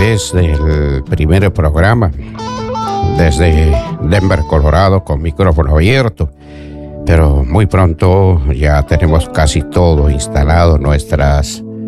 través del primer programa desde Denver, Colorado, con micrófono abierto. Pero muy pronto ya tenemos casi todo instalado, nuestra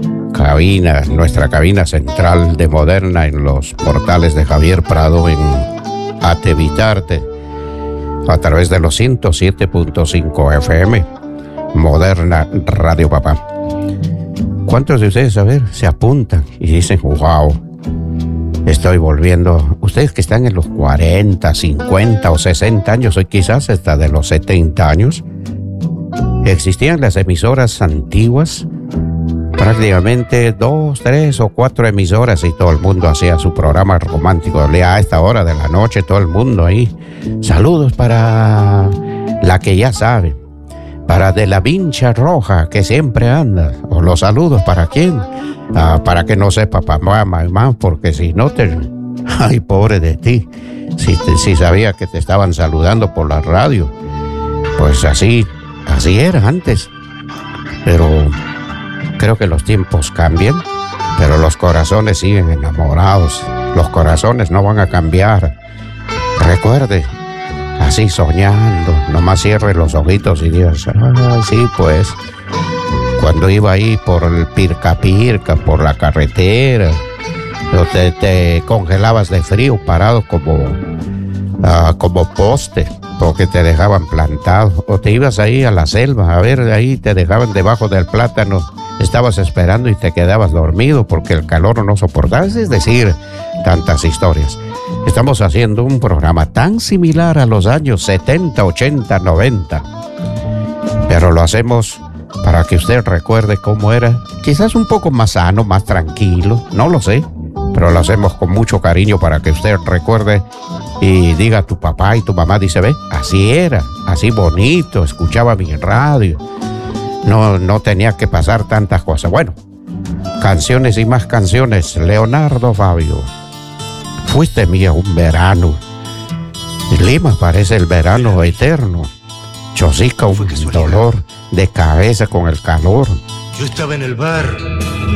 cabina central de Moderna en los portales de Javier Prado en Atevitarte, a través de los 107.5 FM, Moderna Radio Papá. ¿Cuántos de ustedes, a ver, se apuntan y dicen, wow, estoy volviendo? Ustedes que están en los 40, 50 o 60 años, hoy quizás hasta de los 70 años, existían las emisoras antiguas, prácticamente 2, 3 o 4 emisoras y todo el mundo hacía su programa romántico. A esta hora de la noche, todo el mundo ahí. Saludos para la que ya sabe, para de la vincha roja que siempre anda. O los saludos para quién, para que no sepa mamá, porque si no te... Ay, pobre de ti, si sabía que te estaban saludando por la radio. Pues así era antes. Pero creo que los tiempos cambian, pero los corazones siguen enamorados. Los corazones no van a cambiar. Recuerde, así soñando, nomás cierre los ojitos y digas, ay, sí, pues, cuando iba ahí por el Pirca, por la carretera, te congelabas de frío parado como poste, porque te dejaban plantado, o te ibas ahí a la selva, a ver, ahí te dejaban debajo del plátano, estabas esperando y te quedabas dormido porque el calor no soportabas, es decir, tantas historias. Estamos haciendo un programa tan similar a los años 70, 80, 90, pero lo hacemos para que usted recuerde cómo era, quizás un poco más sano, más tranquilo, no lo sé, pero lo hacemos con mucho cariño para que usted recuerde y diga a tu papá y tu mamá, dice, ve, así era, así bonito, escuchaba mi radio, no tenía que pasar tantas cosas. Bueno, canciones y más canciones. Leonardo Fabio, fuiste mía un verano, Lima parece el verano eterno, Chosica un dolor de cabeza con el calor. Yo estaba en el bar